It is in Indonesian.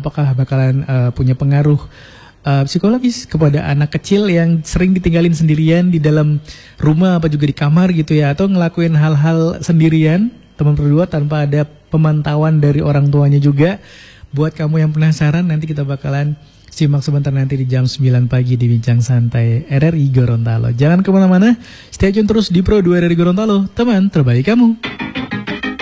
apakah bakalan punya pengaruh psikologis kepada anak kecil yang sering ditinggalin sendirian di dalam rumah apa juga di kamar gitu ya, atau ngelakuin hal-hal sendirian teman berdua tanpa ada pemantauan dari orang tuanya juga. Buat kamu yang penasaran, nanti kita bakalan simak sebentar nanti di jam 9 pagi di Bincang Santai RRI Gorontalo. Jangan kemana-mana, stay tune terus di Pro 2 RRI Gorontalo, teman terbaik kamu.